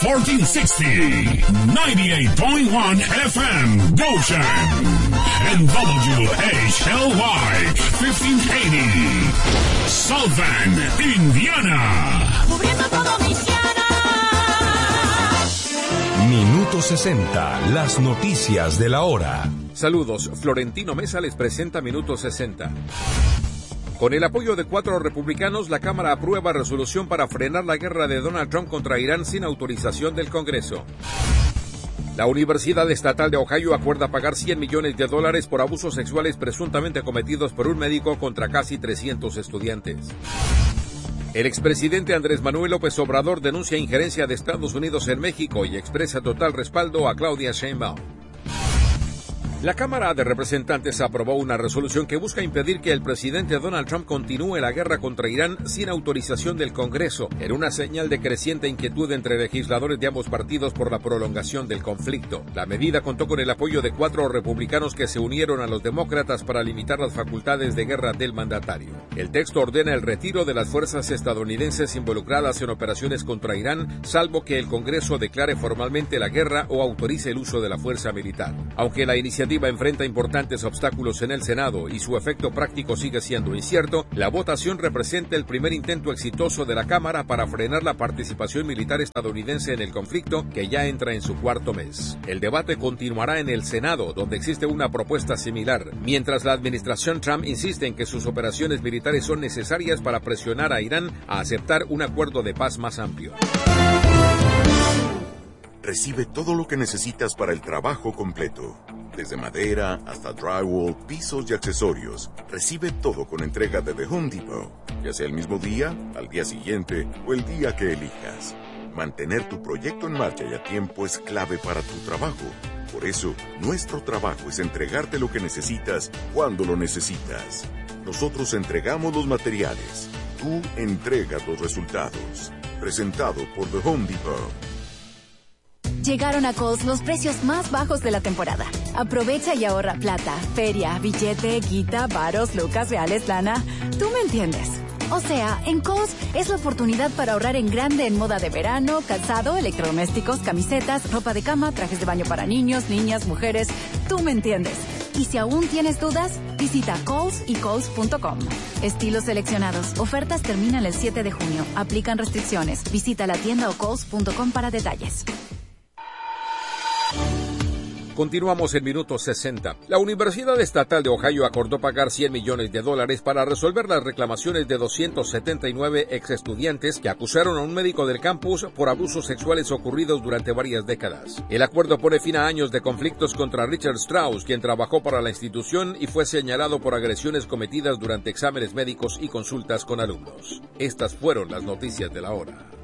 1460, 98.1 FM, Goshen, and WHLY, 1580, South Bend, Indiana. Cubriendo todo Michiana. Minuto 60, las noticias de la hora. Saludos, Florentino Mesa les presenta Minuto 60. Con el apoyo de 4 republicanos, la Cámara aprueba resolución para frenar la guerra de Donald Trump contra Irán sin autorización del Congreso. La Universidad Estatal de Ohio acuerda pagar $100 millones por abusos sexuales presuntamente cometidos por un médico contra casi 300 estudiantes. El expresidente Andrés Manuel López Obrador denuncia injerencia de Estados Unidos en México y expresa total respaldo a Claudia Sheinbaum. La Cámara de Representantes aprobó una resolución que busca impedir que el presidente Donald Trump continúe la guerra contra Irán sin autorización del Congreso, en una señal de creciente inquietud entre legisladores de ambos partidos por la prolongación del conflicto. La medida contó con el apoyo de 4 republicanos que se unieron a los demócratas para limitar las facultades de guerra del mandatario. El texto ordena el retiro de las fuerzas estadounidenses involucradas en operaciones contra Irán, salvo que el Congreso declare formalmente la guerra o autorice el uso de la fuerza militar. Aunque la iniciativa enfrenta importantes obstáculos en el Senado y su efecto práctico sigue siendo incierto, la votación representa el primer intento exitoso de la Cámara para frenar la participación militar estadounidense en el conflicto, que ya entra en su 4º mes. El debate continuará en el Senado, donde existe una propuesta similar, mientras la administración Trump insiste en que sus operaciones militares son necesarias para presionar a Irán a aceptar un acuerdo de paz más amplio. Recibe todo lo que necesitas para el trabajo completo. Desde madera hasta drywall, pisos y accesorios. Recibe todo con entrega de The Home Depot. Ya sea el mismo día, al día siguiente o el día que elijas. Mantener tu proyecto en marcha y a tiempo es clave para tu trabajo. Por eso, nuestro trabajo es entregarte lo que necesitas cuando lo necesitas. Nosotros entregamos los materiales. Tú entregas los resultados. Presentado por The Home Depot. Llegaron a Kohl's los precios más bajos de la temporada. Aprovecha y ahorra plata, feria, billete, guita, varos, lucas, reales, lana. Tú me entiendes. O sea, en Kohl's es la oportunidad para ahorrar en grande en moda de verano, calzado, electrodomésticos, camisetas, ropa de cama, trajes de baño para niños, niñas, mujeres. Tú me entiendes. Y si aún tienes dudas, visita Kohl's y Kohls.com. Estilos seleccionados. Ofertas terminan el 7 de junio. Aplican restricciones. Visita la tienda o Kohls.com para detalles. Continuamos en Minuto 60. La Universidad Estatal de Ohio acordó pagar $100 millones para resolver las reclamaciones de 279 exestudiantes que acusaron a un médico del campus por abusos sexuales ocurridos durante varias décadas. El acuerdo pone fin a años de conflictos contra Richard Strauss, quien trabajó para la institución y fue señalado por agresiones cometidas durante exámenes médicos y consultas con alumnos. Estas fueron las noticias de la hora.